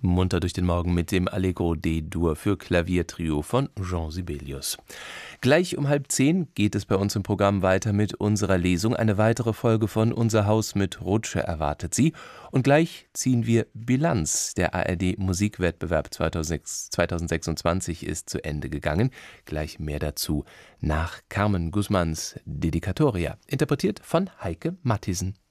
Munter durch den Morgen mit dem Allegro D-Dur für Klaviertrio von Jean Sibelius. Gleich um 9:30 geht es bei uns im Programm weiter mit unserer Lesung. Eine weitere Folge von Unser Haus mit Rutsche erwartet Sie. Und gleich ziehen wir Bilanz. Der ARD-Musikwettbewerb 2026 ist zu Ende gegangen. Gleich mehr dazu nach Carmen Guzmans Dedicatoria, interpretiert von Heike Matthiesen.